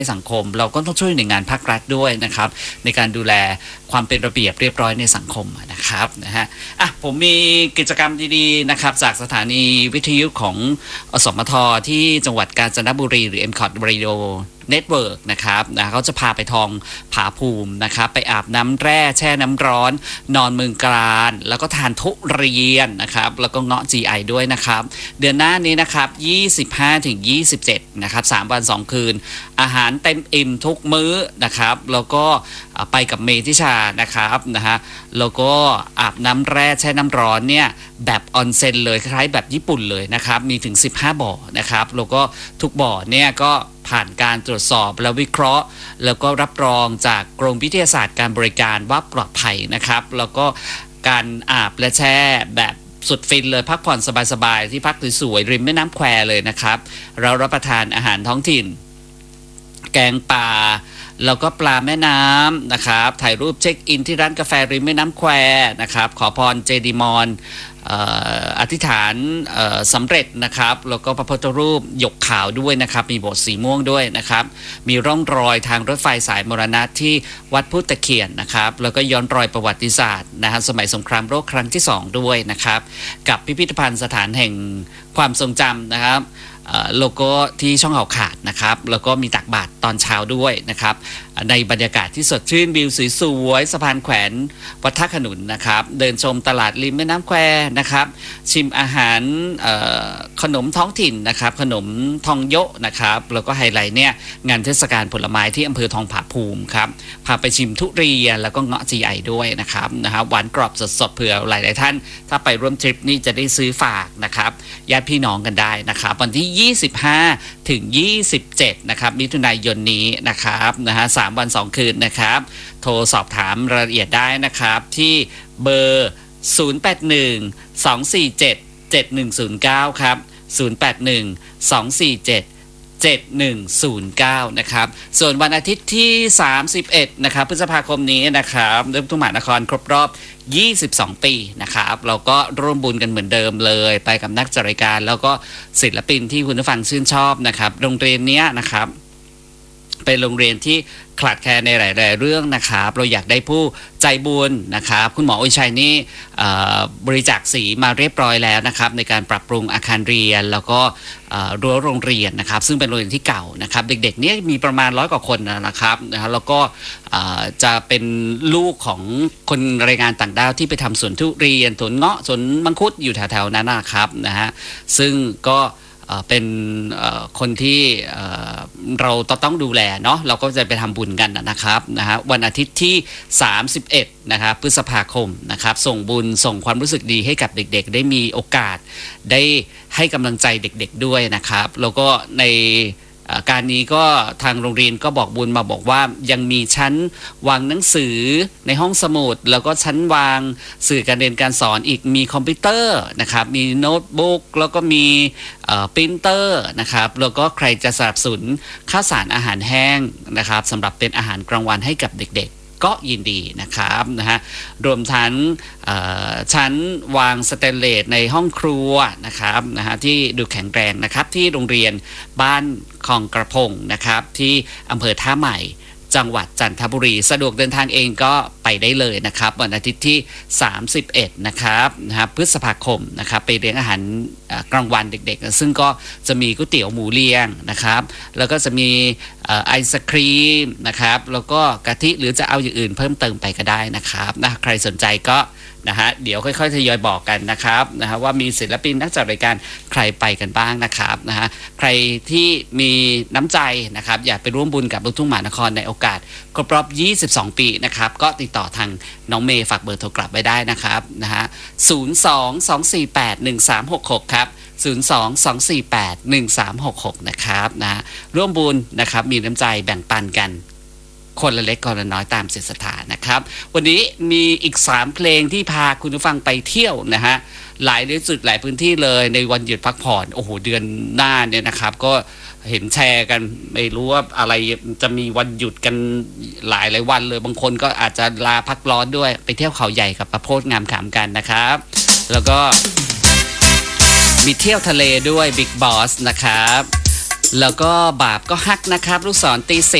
สังคมเราก็ต้องช่วยหน่วยงานภาครัฐด้วยนะครับในการดูแลความเป็นระเบียบเรียบร้อยในสังคมนะครับนะฮะผมมีกิจกรรมดีๆนะครับจากสถานีวิทยุของอสมทที่จังหวัดกาญจนบุรีหรือ MCOT Radio Network นะครับเขาจะพาไปทองผาภูมินะครับไปอาบน้ำแร่แช่น้ำร้อนนอนเมืองกาญแล้วก็ทานทุเรียนนะครับแล้วก็เงาะ GI ด้วยนะครับเดือนหน้านี้นะครับ25-27นะครับ3 วัน 2 คืนอาหารเต็มอิ่มทุกมื้อนะครับแล้วก็ไปกับเมธิชานะครับนะฮะแล้วก็อาบน้ำแร่แช่น้ำร้อนเนี่ยแบบออนเซ็นเลยคล้ายแบบญี่ปุ่นเลยนะครับมีถึง15 บ่อนะครับแล้วก็ทุกบ่อเนี่ยก็ผ่านการตรวจสอบและวิเคราะห์แล้วก็รับรองจากกรมวิทยาศาสตร์การบริการว่าปลอดภัยนะครับแล้วก็การอาบและแช่แบบสุดฟินเลยพักผ่อนสบายๆที่พักสวยๆริมแม่น้ำแควเลยนะครับเรารับประทานอาหารท้องถิ่นแกงป่าแล้วก็ปลาแม่น้ำนะครับถ่ายรูปเช็คอินที่ร้านกาแฟริมแม่น้ำแควนะครับขอพรเจดีมอนอธิษฐานสำเร็จนะครับแล้วก็พระพุทธรูปหยกขาวด้วยนะครับมีโบสถ์สีม่วงด้วยนะครับมีร่องรอยทางรถไฟสายมรณะที่วัดพุทธเคียนนะครับแล้วก็ย้อนรอยประวัติศาสตร์นะฮะสมัยสงครามโลกครั้งที่2ด้วยนะครับกับพิพิธภัณฑ์สถานแห่งความทรงจำนะครับโลโก้ที่ช่องเขาขาดนะครับแล้วก็มีตักบาตรตอนเช้าด้วยนะครับในบรรยากาศที่สดชื่นวิวสวยๆสะพานแขวนวัดท่าขนุนนะครับเดินชมตลาดริมแม่น้ำแควนะครับชิมอาหารขนมท้องถิ่นนะครับขนมทองโยะนะครับแล้วก็ไฮไลท์เนี่ยงานเทศกาลผลไม้ที่อำเภอทองผาภูมิครับพาไปชิมทุเรียนแล้วก็เงาะ GI ด้วยนะครับหวานกรอบสดๆเผื่อหลายๆท่านถ้าไปร่วมทริปนี้จะได้ซื้อฝากนะครับญาติพี่น้องกันได้นะครับวันที่25-27นะครับมิถุนายนนี้นะครับ3 วัน 2 คืนนะครับโทรสอบถามรายละเอียดได้นะครับที่เบอร์081-247-7109ครับ081-247-7109นะครับส่วนวันอาทิตย์ที่31นะครับพฤษภาคมนี้นะครับเริ่มทุ่งมหานครครบรอบ22 ปีนะครับเราก็ร่วมบุญกันเหมือนเดิมเลยไปกับนักจัดรายการแล้วก็ศิลปินที่คุณผู้ฟังชื่นชอบนะครับโรงเรียนนี้นะครับเป็นโรงเรียนที่ขาดแคลนในหลายๆเรื่องนะครับเราอยากได้ผู้ใจบุญนะครับคุณหมออุชัยนี่บริจาคสีมาเรียบร้อยแล้วนะครับในการปรับปรุงอาคารเรียนแล้วก็รั้วโรงเรียนนะครับซึ่งเป็นโรงเรียนที่เก่านะครับเด็กๆเนี่ยมีประมาณ100 กว่าคนนะครับแล้วก็จะเป็นลูกของคนแรงงานต่างด้าวที่ไปทำสวนทุเรียนสวนเงาะสวนมังคุดอยู่แถวๆนั้นนะครับนะฮะซึ่งก็เป็นคนที่เราต้องดูแลเนาะเราก็จะไปทำบุญกันนะครับนะฮะวันอาทิตย์ที่31นะครับพฤษภาคมนะครับส่งบุญส่งความรู้สึกดีให้กับเด็กๆได้มีโอกาสได้ให้กำลังใจเด็กๆด้วยนะครับแล้วก็ในการนี้ก็ทางโรงเรียนก็บอกบุญมาบอกว่ายังมีชั้นวางหนังสือในห้องสมุดแล้วก็ชั้นวางสื่อการเรียนการสอนอีกมีคอมพิวเตอร์นะครับมีโน้ตบุ๊กแล้วก็มีปรินเตอร์นะครับแล้วก็ใครจะสนับสนุนข้าวสารอาหารแห้งนะครับสำหรับเป็นอาหารกลางวันให้กับเด็กๆก็ยินดีนะครับนะฮะรวมทั้งชั้นวางสแตนเลสในห้องครัวนะครับนะฮะที่ดูแข็งแรงนะครับที่โรงเรียนบ้านคลองกระพงนะครับที่อำเภอท่าใหม่จังหวัดจันทบุรีสะดวกเดินทางเองก็ไปได้เลยนะครับวันอาทิตย์ที่31นะครับพฤษภาคมนะครับไปเลี้ยงอาหารกลางวันเด็กๆซึ่งก็จะมีก๋วยเตี๋ยวหมูเลี้ยงนะครับแล้วก็จะมีไอศครีมนะครับแล้วก็กะทิหรือจะเอาอย่างอื่นเพิ่มเติมไปก็ได้นะครับใครสนใจก็นะฮะเดี๋ยวค่อยๆทยอยบอกกันนะครับนะฮะว่ามีศิลปินนักจัดรายการใครไปกันบ้างนะครับนะฮะใครที่มีน้ำใจนะครับอยากไปร่วมบุญกับลูกทุ่งมหานครในโอกาสครบรอบ22 ปีนะครับก็ติดต่อทางน้องเมย์ฝากเบอร์โทรกลับไว้ได้นะครับนะฮะ02-248-1366ครับ02-248-1366นะครับนะร่วมบุญนะครับมีน้ำใจแบ่งปันกันคนละเล็กคนละน้อยตามจิตศรัทธานะครับวันนี้มีอีก3เพลงที่พาคุณผู้ฟังไปเที่ยวนะฮะหลายจุดหลายพื้นที่เลยในวันหยุดพักผ่อนโอ้โหเดือนหน้าเนี่ยนะครับก็เห็นแชร์กันไม่รู้ว่าอะไรจะมีวันหยุดกันหลายวันเลยบางคนก็อาจจะลาพักร้อนด้วยไปเที่ยวเขาใหญ่กับประโพธงามขามกันนะครับแล้วก็มีเที่ยวทะเลด้วยบิ๊กบอสนะครับแล้วก็บาปก็ฮักนะครับลูกศรตี10